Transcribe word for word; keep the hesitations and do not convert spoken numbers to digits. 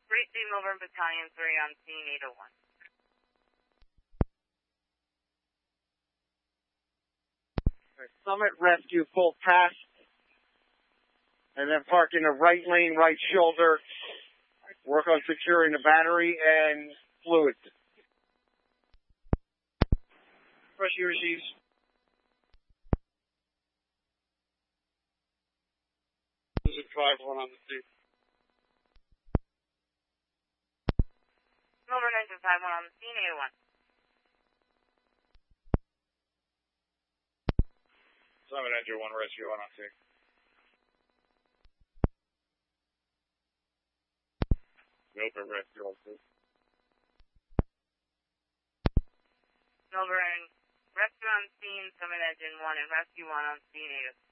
Great Day Melbourne Battalion three on scene eight oh one. Summit Rescue full pass. And then park in the right lane, right shoulder. Work on securing the battery and fluids. Rescue receives. five one on the scene. Melbourne engine five one on the scene eight oh one. Summit engine one rescue one on scene. Melbourne rescue on scene. Melbourne rescue on scene, Summit engine one and rescue one on scene eight oh two.